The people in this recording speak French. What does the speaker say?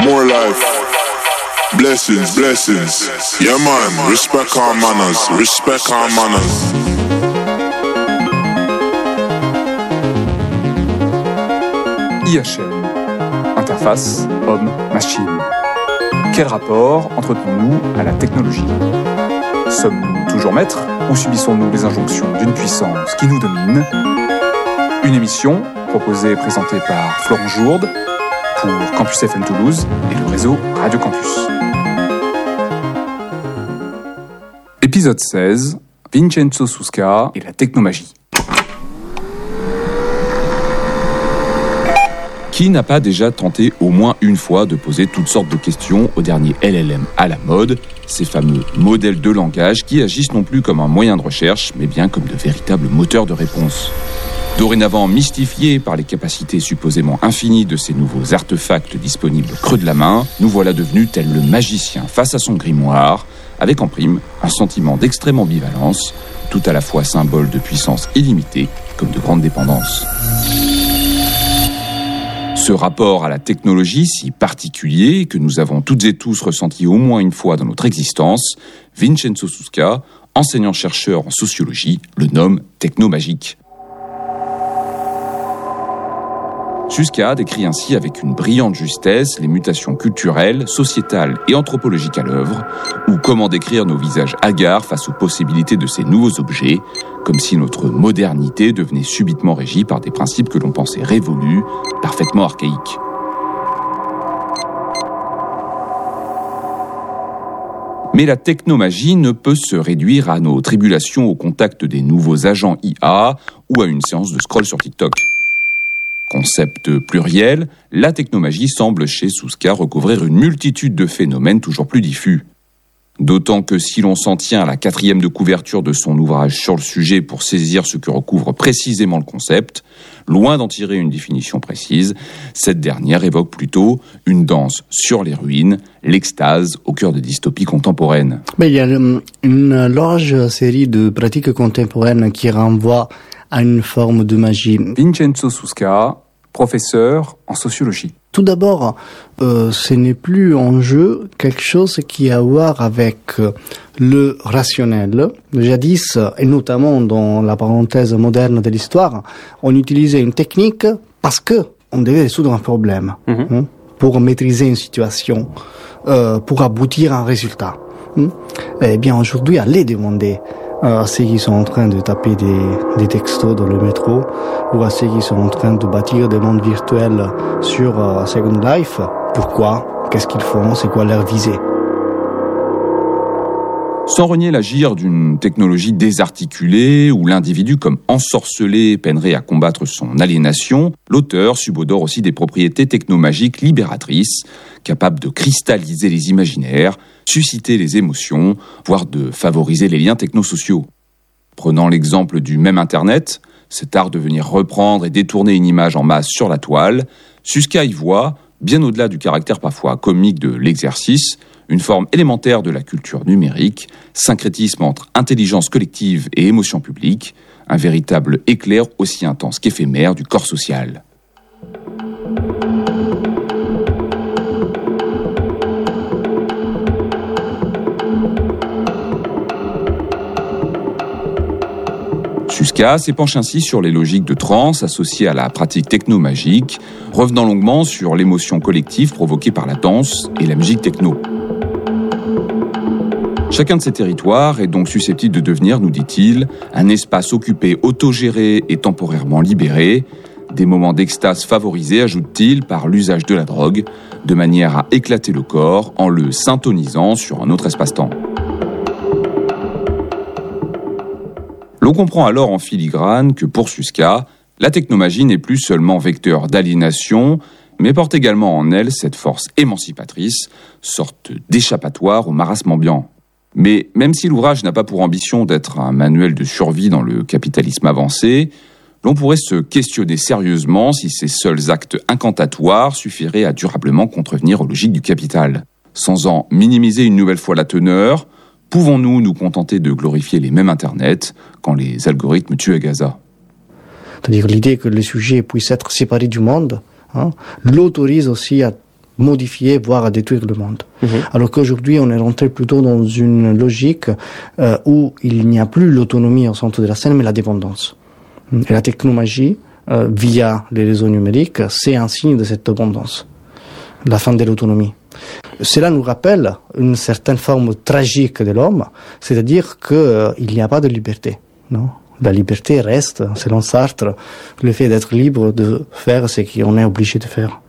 More life. Blessings, blessings. Yeah man, respect our manners, respect our manners. IHM, interface homme-machine. Quel rapport entretenons-nous à la technologie ? Sommes-nous toujours maîtres ou subissons-nous les injonctions d'une puissance qui nous domine ? Une émission proposée et présentée par Florent Jourde pour Campus FM Toulouse et le réseau Radio Campus. Épisode 16, Vincenzo Susca et la technomagie. Qui n'a pas déjà tenté au moins une fois de poser toutes sortes de questions au dernier LLM à la mode, ces fameux modèles de langage qui agissent non plus comme un moyen de recherche, mais bien comme de véritables moteurs de réponse. Dorénavant mystifiés par les capacités supposément infinies de ces nouveaux artefacts disponibles au creux de la main, nous voilà devenus tel le magicien face à son grimoire, avec en prime un sentiment d'extrême ambivalence, tout à la fois symbole de puissance illimitée comme de grande dépendance. Ce rapport à la technologie si particulier que nous avons toutes et tous ressenti au moins une fois dans notre existence, Vincenzo Susca, enseignant-chercheur en sociologie, le nomme technomagique. Susca décrit ainsi avec une brillante justesse les mutations culturelles, sociétales et anthropologiques à l'œuvre, ou comment décrire nos visages hagards face aux possibilités de ces nouveaux objets, comme si notre modernité devenait subitement régie par des principes que l'on pensait révolus, parfaitement archaïques. Mais la technomagie ne peut se réduire à nos tribulations au contact des nouveaux agents IA ou à une séance de scroll sur TikTok. Concept pluriel, la technomagie semble chez Susca recouvrir une multitude de phénomènes toujours plus diffus. D'autant que si l'on s'en tient à la 4e de couverture de son ouvrage sur le sujet pour saisir ce que recouvre précisément le concept, loin d'en tirer une définition précise, cette dernière évoque plutôt une danse sur les ruines, l'extase au cœur des dystopies contemporaines. Il y a une large série de pratiques contemporaines qui renvoient à une forme de magie. Vincenzo Susca, professeur en sociologie. Tout d'abord, ce n'est plus en jeu quelque chose qui a à voir avec le rationnel. Jadis, et notamment dans la parenthèse moderne de l'histoire, on utilisait une technique parce que on devait résoudre un problème, pour maîtriser une situation, pour aboutir à un résultat. Eh bien, aujourd'hui, allez demander à ceux qui sont en train de taper des textos dans le métro ou à ceux qui sont en train de bâtir des mondes virtuels sur Second Life. Pourquoi ? Qu'est-ce qu'ils font ? C'est quoi leur visée ? Sans renier l'agir d'une technologie désarticulée où l'individu comme ensorcelé peinerait à combattre son aliénation, l'auteur subodore aussi des propriétés technomagiques libératrices, capables de cristalliser les imaginaires, susciter les émotions, voire de favoriser les liens technosociaux. Prenant l'exemple du même Internet, cet art de venir reprendre et détourner une image en masse sur la toile, Susca y voit, bien au-delà du caractère parfois comique de l'exercice, une forme élémentaire de la culture numérique, syncrétisme entre intelligence collective et émotion publique, un véritable éclair aussi intense qu'éphémère du corps social. Susca s'épanche ainsi sur les logiques de transe associées à la pratique technomagique, revenant longuement sur l'émotion collective provoquée par la danse et la musique techno. Chacun de ces territoires est donc susceptible de devenir, nous dit-il, un espace occupé, autogéré et temporairement libéré, des moments d'extase favorisés, ajoute-t-il, par l'usage de la drogue, de manière à éclater le corps en le syntonisant sur un autre espace-temps. L'on comprend alors en filigrane que pour Susca, la technomagie n'est plus seulement vecteur d'aliénation, mais porte également en elle cette force émancipatrice, sorte d'échappatoire au marasme ambiant. Mais même si l'ouvrage n'a pas pour ambition d'être un manuel de survie dans le capitalisme avancé, l'on pourrait se questionner sérieusement si ces seuls actes incantatoires suffiraient à durablement contrevenir aux logiques du capital. Sans en minimiser une nouvelle fois la teneur, pouvons-nous nous contenter de glorifier les mêmes Internet quand les algorithmes tuent à Gaza ? C'est-à-dire l'idée que le sujet puisse être séparé du monde, l'autorise aussi à modifier, voire à détruire le monde. Alors qu'aujourd'hui, on est rentré plutôt dans une logique où il n'y a plus l'autonomie au centre de la scène, mais la dépendance. Et la technomagie, via les réseaux numériques, c'est un signe de cette dépendance, la fin de l'autonomie. Cela nous rappelle une certaine forme tragique de l'homme, c'est-à-dire qu'il n'y a pas de liberté, non ? La liberté reste, selon Sartre, le fait d'être libre de faire ce qu'on est obligé de faire.